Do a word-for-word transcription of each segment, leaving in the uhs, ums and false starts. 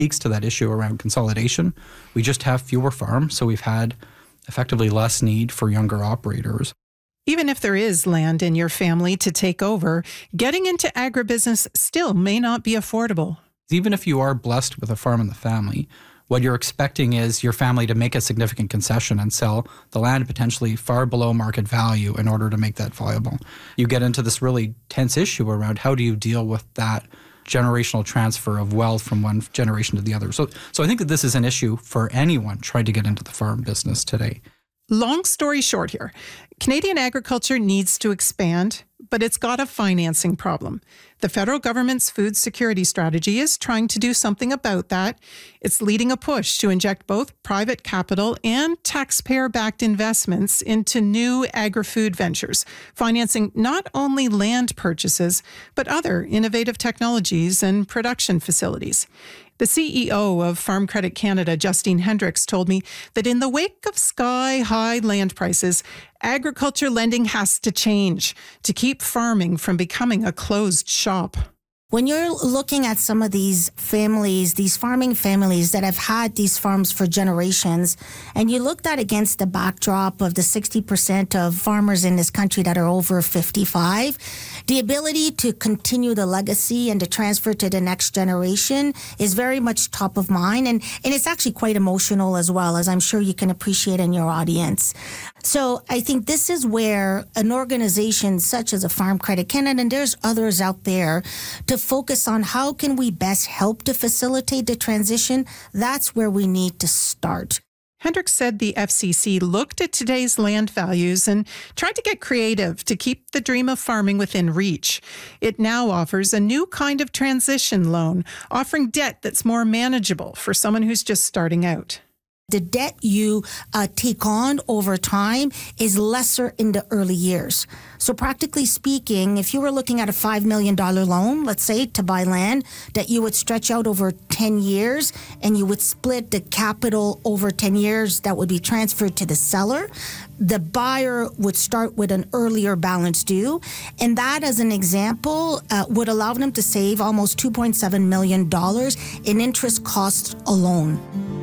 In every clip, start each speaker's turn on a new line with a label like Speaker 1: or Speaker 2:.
Speaker 1: speaks to that issue around consolidation. We just have fewer farms, so we've had effectively less need for younger operators.
Speaker 2: Even if there is land in your family to take over, getting into agribusiness still may not be affordable.
Speaker 1: Even if you are blessed with a farm in the family, what you're expecting is your family to make a significant concession and sell the land potentially far below market value in order to make that viable. You get into this really tense issue around how do you deal with that generational transfer of wealth from one generation to the other. So, so I think that this is an issue for anyone trying to get into the farm business today.
Speaker 2: Long story short here, Canadian agriculture needs to expand, but it's got a financing problem. The federal government's food security strategy is trying to do something about that. It's leading a push to inject both private capital and taxpayer-backed investments into new agri-food ventures, financing not only land purchases, but other innovative technologies and production facilities. The C E O of Farm Credit Canada, Justine Hendricks, told me that in the wake of sky-high land prices, agriculture lending has to change to keep farming from becoming a closed shop.
Speaker 3: When you're looking at some of these families, these farming families that have had these farms for generations, and you look that against the backdrop of the sixty percent of farmers in this country that are over fifty-five, the ability to continue the legacy and to transfer to the next generation is very much top of mind. And, and it's actually quite emotional as well, as I'm sure you can appreciate in your audience. So I think this is where an organization such as a Farm Credit Canada, and there's others out there, to focus on how can we best help to facilitate the transition, that's where we need to start.
Speaker 2: Hendricks said the F C C looked at today's land values and tried to get creative to keep the dream of farming within reach. It now offers a new kind of transition loan, offering debt that's more manageable for someone who's just starting out.
Speaker 3: The debt you uh, take on over time is lesser in the early years. So practically speaking, if you were looking at a five million dollars loan, let's say, to buy land, that you would stretch out over ten years and you would split the capital over ten years that would be transferred to the seller, the buyer would start with an earlier balance due. And that, as an example, uh, would allow them to save almost two point seven million dollars in interest costs alone.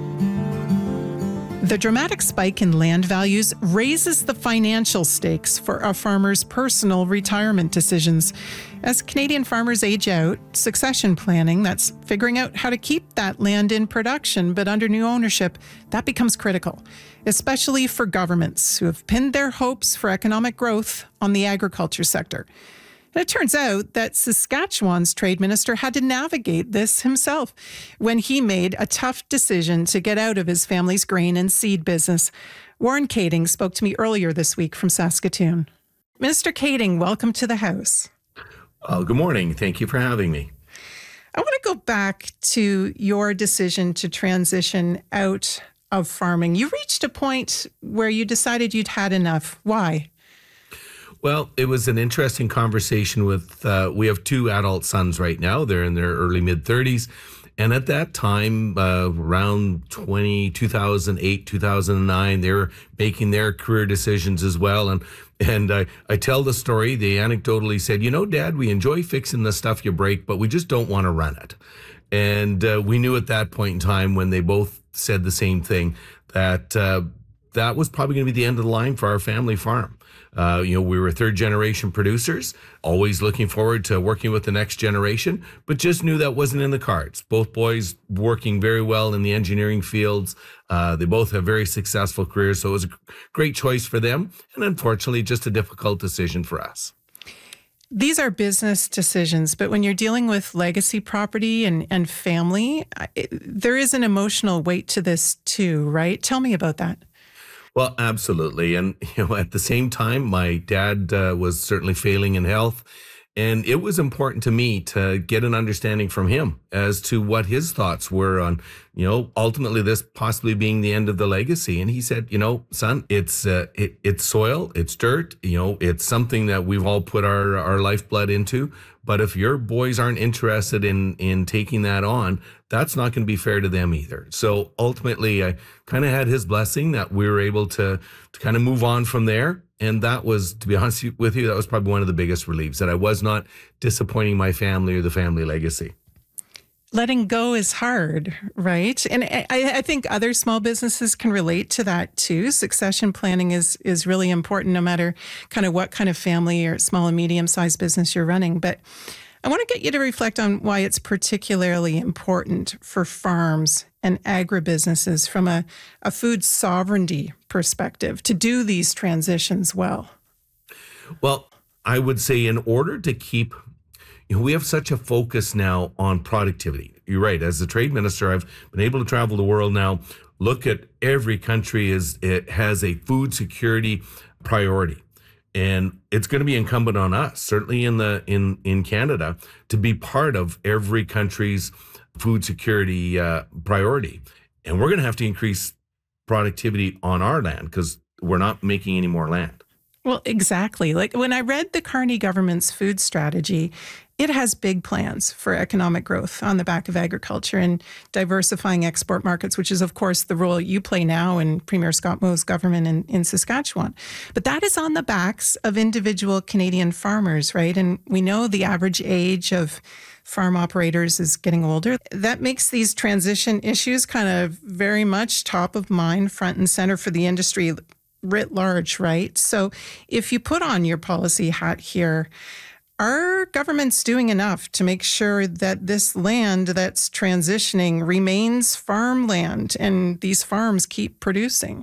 Speaker 2: The dramatic spike in land values raises the financial stakes for a farmer's personal retirement decisions. As Canadian farmers age out, succession planning, that's figuring out how to keep that land in production but under new ownership, that becomes critical, especially for governments who have pinned their hopes for economic growth on the agriculture sector. And it turns out that Saskatchewan's trade minister had to navigate this himself when he made a tough decision to get out of his family's grain and seed business. Warren Kaeding spoke to me earlier this week from Saskatoon. Minister Kaeding, welcome to the House.
Speaker 4: Uh, good morning. Thank you for having me.
Speaker 2: I want to go back to your decision to transition out of farming. You reached a point where you decided you'd had enough. Why?
Speaker 4: Well, it was an interesting conversation with, uh, we have two adult sons right now. They're in their early mid-thirties. And at that time, uh, around twenty, two thousand eight, two thousand nine, they were making their career decisions as well. And and I, I tell the story, they anecdotally said, you know, Dad, we enjoy fixing the stuff you break, but we just don't want to run it. And uh, we knew at that point in time when they both said the same thing, that uh, that was probably going to be the end of the line for our family farm. Uh, you know, we were third generation producers, always looking forward to working with the next generation, but just knew that wasn't in the cards. Both boys working very well in the engineering fields. Uh, they both have very successful careers, so it was a great choice for them. And unfortunately, just a difficult decision for us.
Speaker 2: These are business decisions, but when you're dealing with legacy property and, and family, it, there is an emotional weight to this too, right? Tell me about that.
Speaker 4: Well, absolutely. And, you know, at the same time, my dad uh, was certainly failing in health. And it was important to me to get an understanding from him as to what his thoughts were on, you know, ultimately this possibly being the end of the legacy. And he said, you know, son, it's uh, it, it's soil, it's dirt, you know, it's something that we've all put our, our lifeblood into. But if your boys aren't interested in in taking that on, that's not going to be fair to them either. So ultimately, I kind of had his blessing that we were able to, to kind of move on from there. And that was, to be honest with you, that was probably one of the biggest reliefs, that I was not disappointing my family or the family legacy.
Speaker 2: letting go is hard, right? And I, I think other small businesses can relate to that too. Succession planning is is really important no matter kind of what kind of family or small and medium-sized business you're running. But I want to get you to reflect on why it's particularly important for farms and agribusinesses from a, a food sovereignty perspective to do these transitions well.
Speaker 4: Well, I would say in order to keep, you know, we have such a focus now on productivity. You're right. As the trade minister, I've been able to travel the world now, look at every country as it has a food security priority. And it's going to be incumbent on us, certainly in the in, in Canada, to be part of every country's food security uh, priority. And we're going to have to increase productivity on our land because we're not making any more land.
Speaker 2: Well, exactly. Like when I read the Carney government's food strategy, it has big plans for economic growth on the back of agriculture and diversifying export markets, which is, of course, the role you play now in Premier Scott Moe's government in, in Saskatchewan. But that is on the backs of individual Canadian farmers, right? And we know the average age of farm operators is getting older. That makes these transition issues kind of very much top of mind, front and center for the industry writ large, right? So if you put on your policy hat here, are governments doing enough to make sure that this land that's transitioning remains farmland and these farms keep producing?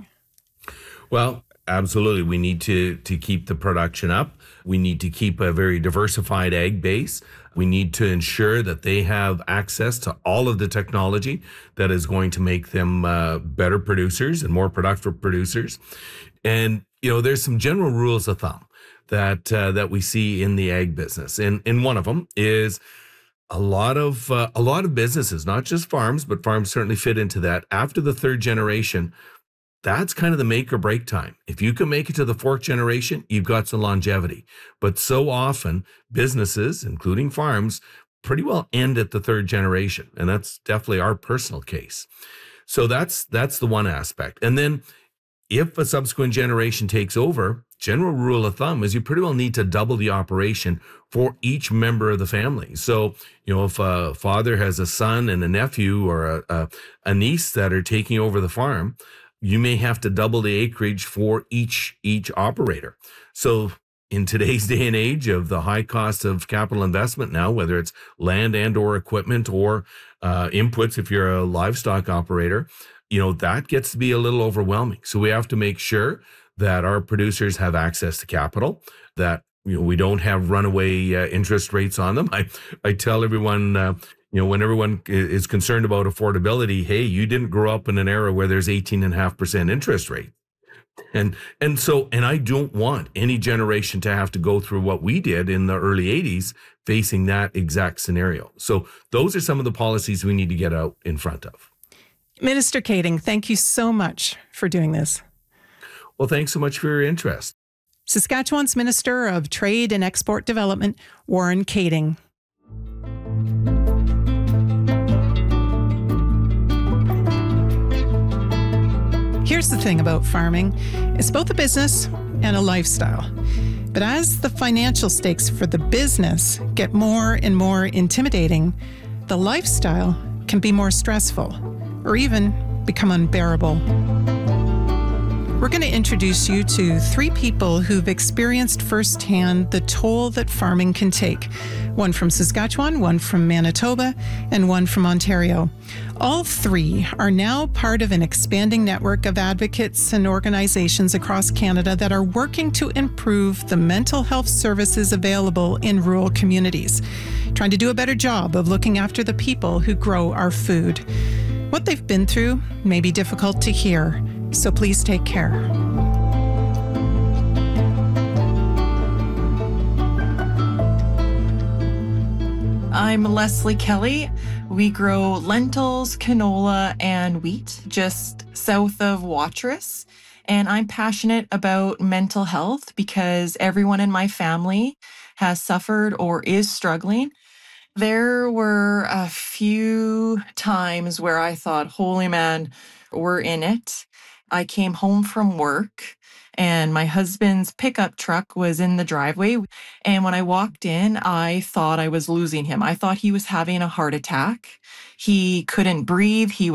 Speaker 4: Well, absolutely. We need to, to keep the production up. We need to keep a very diversified ag base. We need to ensure that they have access to all of the technology that is going to make them uh, better producers and more productive producers. And, you know, there's some general rules of thumb that uh, that we see in the ag business. And, and one of them is a lot of uh, a lot of businesses, not just farms, but farms certainly fit into that. After the third generation, that's kind of the make or break time. If you can make it to the fourth generation, you've got some longevity. But so often businesses, including farms, pretty well end at the third generation. And that's definitely our personal case. So that's that's the one aspect. And then if a subsequent generation takes over, general rule of thumb is you pretty well need to double the operation for each member of the family. So, you know, if a father has a son and a nephew or a, a, a niece that are taking over the farm, you may have to double the acreage for each each operator. So in today's day and age of the high cost of capital investment now, whether it's land and or equipment or uh, inputs, if you're a livestock operator, you know, that gets to be a little overwhelming. So we have to make sure that our producers have access to capital, that, you know, we don't have runaway uh, interest rates on them. I, I tell everyone, uh, you know, when everyone is concerned about affordability, hey, you didn't grow up in an era where there's eighteen and a half percent interest rate. And, and so, and I don't want any generation to have to go through what we did in the early eighties, facing that exact scenario. So those are some of the policies we need to get out in front of.
Speaker 2: Minister Kaeding, thank you so much for doing this.
Speaker 4: Well, thanks so much for your interest.
Speaker 2: Saskatchewan's Minister of Trade and Export Development, Warren Kaeding. Here's the thing about farming. It's both a business and a lifestyle. But as the financial stakes for the business get more and more intimidating, the lifestyle can be more stressful or even become unbearable. We're going to introduce you to three people who've experienced firsthand the toll that farming can take. One from Saskatchewan, one from Manitoba, and one from Ontario. All three are now part of an expanding network of advocates and organizations across Canada that are working to improve the mental health services available in rural communities, trying to do a better job of looking after the people who grow our food. What they've been through may be difficult to hear, so please take care.
Speaker 5: I'm Leslie Kelly. We grow lentils, canola, and wheat just south of Watrous. And I'm passionate about mental health because everyone in my family has suffered or is struggling. There were a few times where I thought, holy man, we're in it. I came home from work and my husband's pickup truck was in the driveway. And when I walked in, I thought I was losing him. I thought he was having a heart attack. He couldn't breathe. He